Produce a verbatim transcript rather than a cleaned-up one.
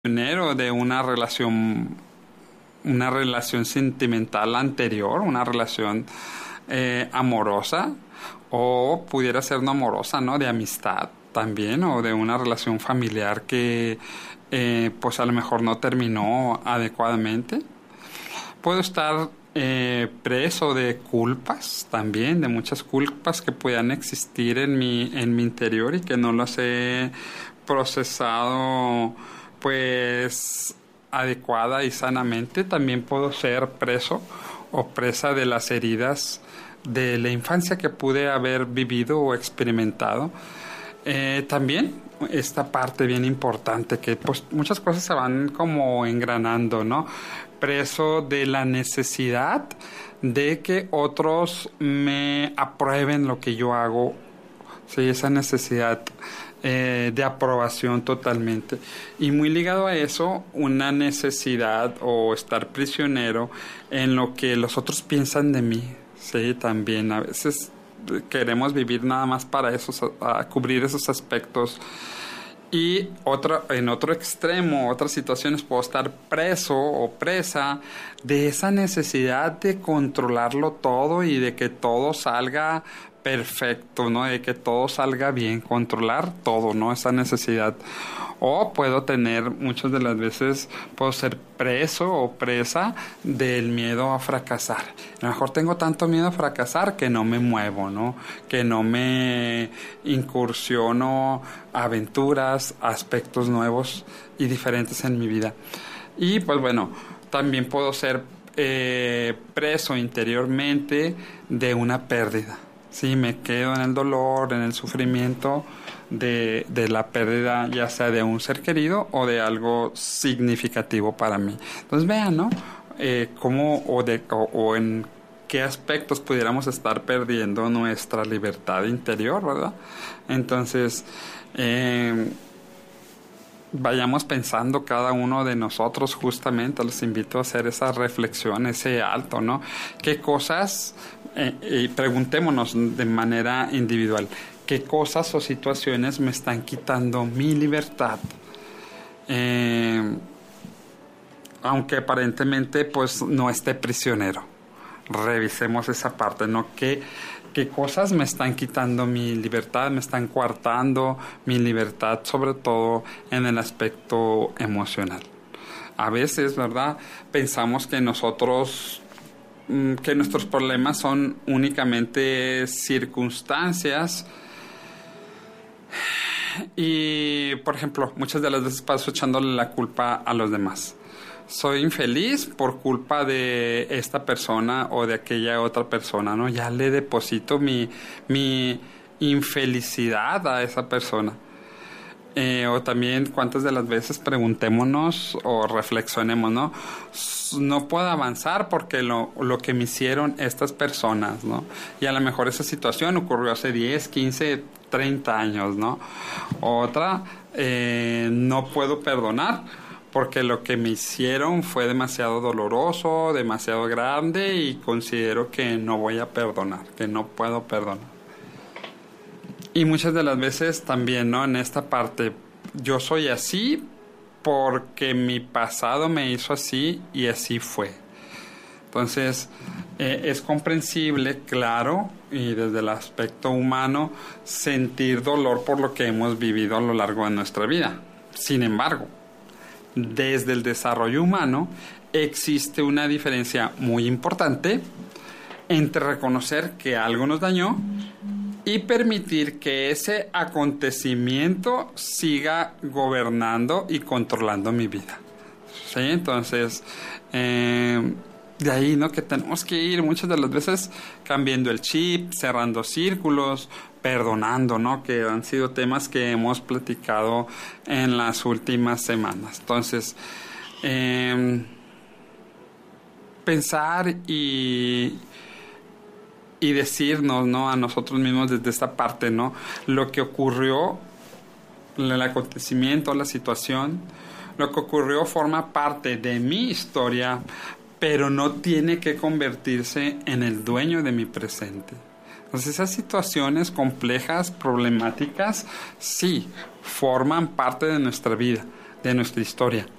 prisionero de una relación, una relación sentimental anterior, una relación eh, amorosa, o pudiera ser no amorosa, ¿no? De amistad también, o de una relación familiar que eh, pues a lo mejor no terminó adecuadamente. Puedo estar eh, preso de culpas también, de muchas culpas que puedan existir en mi, en mi interior y que no las he procesado pues adecuada y sanamente. También puedo ser preso o presa de las heridas de la infancia que pude haber vivido o experimentado. Eh, también esta parte bien importante que pues muchas cosas se van como engranando, ¿no? Preso de la necesidad de que otros me aprueben lo que yo hago. Sí, esa necesidad eh, de aprobación totalmente. Y muy ligado a eso, una necesidad o estar prisionero en lo que los otros piensan de mí. Sí, también a veces queremos vivir nada más para esos, a cubrir esos aspectos. Y otra, en otro extremo, otras situaciones, puedo estar preso o presa de esa necesidad de controlarlo todo y de que todo salga perfecto, ¿no? De que todo salga bien, controlar todo, ¿no? Esa necesidad. O puedo tener, muchas de las veces, puedo ser preso o presa del miedo a fracasar. A lo mejor tengo tanto miedo a fracasar que no me muevo, ¿no? Que no me incursiono a aventuras, a aspectos nuevos y diferentes en mi vida. Y pues bueno, también puedo ser eh, preso interiormente de una pérdida. Sí, me quedo en el dolor, en el sufrimiento de, de la pérdida, ya sea de un ser querido o de algo significativo para mí. Entonces vean, ¿no? Eh, cómo o, de, o, o en qué aspectos pudiéramos estar perdiendo nuestra libertad interior, ¿verdad? Entonces, eh, vayamos pensando cada uno de nosotros, justamente los invito a hacer esa reflexión, ese alto, ¿no? ¿Qué cosas, eh, y preguntémonos de manera individual, qué cosas o situaciones me están quitando mi libertad? Eh, aunque aparentemente pues no esté prisionero. Revisemos esa parte, ¿no? ¿Qué, qué cosas me están quitando mi libertad, me están coartando mi libertad, sobre todo en el aspecto emocional? A veces, ¿verdad? Pensamos que nosotros, que nuestros problemas son únicamente circunstancias. Y, por ejemplo, muchas de las veces paso echándole la culpa a los demás. Soy infeliz por culpa de esta persona o de aquella otra persona, ¿no? Ya le deposito mi, mi infelicidad a esa persona. Eh, o también, ¿cuántas de las veces preguntémonos o reflexionemos, ¿no? No puedo avanzar porque lo, lo que me hicieron estas personas, ¿no? Y a lo mejor esa situación ocurrió hace diez, quince, treinta años, ¿no? Otra, eh, no puedo perdonar porque lo que me hicieron fue demasiado doloroso, demasiado grande y considero que no voy a perdonar, que no puedo perdonar. Y muchas de las veces también, ¿no? En esta parte, yo soy así porque mi pasado me hizo así y así fue. Entonces, eh, es comprensible, claro, y desde el aspecto humano, sentir dolor por lo que hemos vivido a lo largo de nuestra vida. Sin embargo, desde el desarrollo humano existe una diferencia muy importante entre reconocer que algo nos dañó y permitir que ese acontecimiento siga gobernando y controlando mi vida. ¿Sí? Entonces, eh, de ahí, ¿no? Que tenemos que ir muchas de las veces cambiando el chip, cerrando círculos, perdonando, ¿no? Que han sido temas que hemos platicado en las últimas semanas. Entonces, eh, pensar y y decirnos, ¿no? A nosotros mismos desde esta parte, ¿no? Lo que ocurrió, el acontecimiento, la situación, lo que ocurrió forma parte de mi historia, pero no tiene que convertirse en el dueño de mi presente. Entonces, esas situaciones complejas, problemáticas, sí, forman parte de nuestra vida, de nuestra historia,